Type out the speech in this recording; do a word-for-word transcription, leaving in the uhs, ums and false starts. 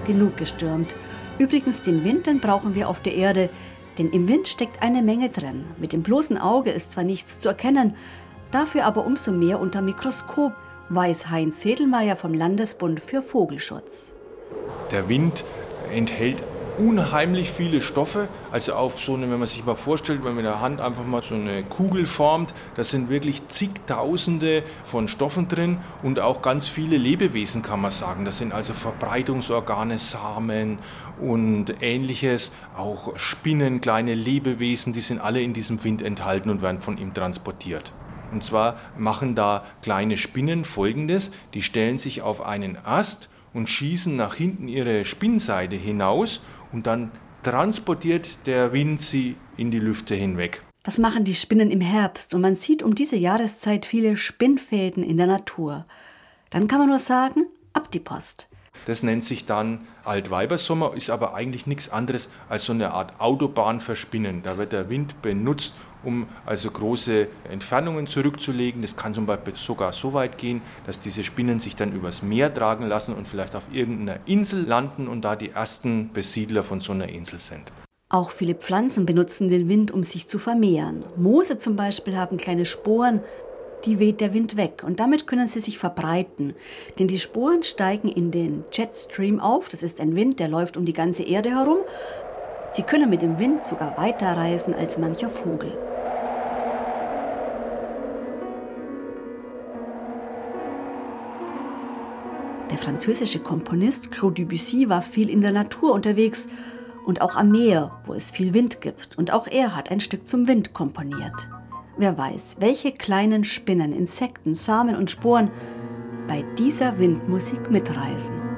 genug gestürmt. Übrigens, den Wind, den brauchen wir auf der Erde, denn im Wind steckt eine Menge drin. Mit dem bloßen Auge ist zwar nichts zu erkennen, dafür aber umso mehr unter Mikroskop, weiß Heinz Sedlmeier vom Landesbund für Vogelschutz. Der Wind enthält unheimlich viele Stoffe, also auf so eine, wenn man sich mal vorstellt, wenn man mit der Hand einfach mal so eine Kugel formt, da sind wirklich zigtausende von Stoffen drin und auch ganz viele Lebewesen, kann man sagen. Das sind also Verbreitungsorgane, Samen und ähnliches, auch Spinnen, kleine Lebewesen, die sind alle in diesem Wind enthalten und werden von ihm transportiert. Und zwar machen da kleine Spinnen Folgendes, die stellen sich auf einen Ast und schießen nach hinten ihre Spinnseite hinaus und dann transportiert der Wind sie in die Lüfte hinweg. Das machen die Spinnen im Herbst und man sieht um diese Jahreszeit viele Spinnfäden in der Natur. Dann kann man nur sagen, ab die Post. Das nennt sich dann Altweibersommer, ist aber eigentlich nichts anderes als so eine Art Autobahn für Spinnen. Da wird der Wind benutzt, um also große Entfernungen zurückzulegen. Das kann zum Beispiel sogar so weit gehen, dass diese Spinnen sich dann übers Meer tragen lassen und vielleicht auf irgendeiner Insel landen und da die ersten Besiedler von so einer Insel sind. Auch viele Pflanzen benutzen den Wind, um sich zu vermehren. Moose zum Beispiel haben kleine Sporen, die weht der Wind weg und damit können sie sich verbreiten. Denn die Sporen steigen in den Jetstream auf, das ist ein Wind, der läuft um die ganze Erde herum. Sie können mit dem Wind sogar weiter reisen als mancher Vogel. Der französische Komponist Claude Debussy war viel in der Natur unterwegs und auch am Meer, wo es viel Wind gibt. Und auch er hat ein Stück zum Wind komponiert. Wer weiß, welche kleinen Spinnen, Insekten, Samen und Sporen bei dieser Windmusik mitreisen.